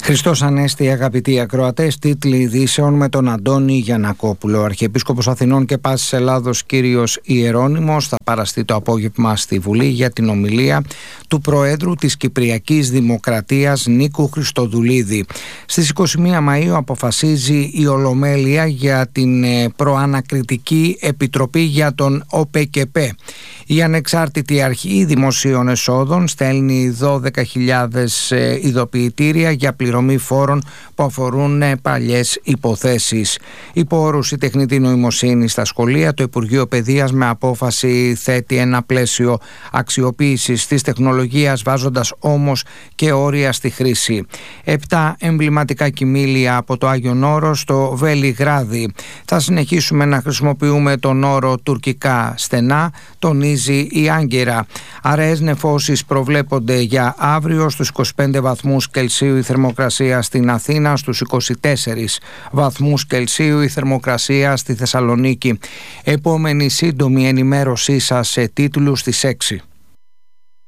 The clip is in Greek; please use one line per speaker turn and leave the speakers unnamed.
Χριστός Ανέστη, αγαπητοί ακροατές, τίτλοι ειδήσεων με τον Αντώνη Γιαννακόπουλο. Ο Αρχιεπίσκοπος Αθηνών και Πάσης Ελλάδος κύριος Ιερώνυμος θα παραστεί το απόγευμα στη Βουλή για την ομιλία του Προέδρου της Κυπριακής Δημοκρατίας Νίκου Χριστοδουλίδη. Στις 21 Μαΐου αποφασίζει η Ολομέλεια για την προανακριτική επιτροπή για τον ΟΠΕΚΕΠΕ. Η Ανεξάρτητη Αρχή Δημοσίων Εσόδων στέλνει 12.000 ειδοποιητήρια για πληρωμή φόρων που αφορούν παλιές υποθέσεις. Υπό όρους η τεχνητή νοημοσύνη στα σχολεία, το Υπουργείο Παιδείας με απόφαση θέτει ένα πλαίσιο αξιοποίησης της τεχνολογίας, βάζοντας όμως και όρια στη χρήση. 7 εμβληματικά κοιμήλια από το Άγιον Όρο στο Βελιγράδι. Θα συνεχίσουμε να χρησιμοποιούμε τον όρο τουρκικά στενά, τονίζει η Άγκυρα. Αραιές νεφώσεις προβλέπονται για αύριο. Στους 25 βαθμούς Κελσίου η θερμοκρασία στην Αθήνα, στους 24 βαθμούς Κελσίου η θερμοκρασία στη Θεσσαλονίκη. Επόμενη σύντομη ενημέρωσή σας σε τίτλους στις 6.